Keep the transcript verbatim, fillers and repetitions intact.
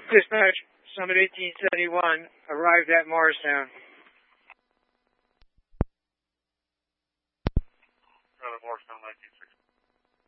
Dispatch, Summit eighteen seventy-one, arrived at Morristown. Morristown, nineteen sixty.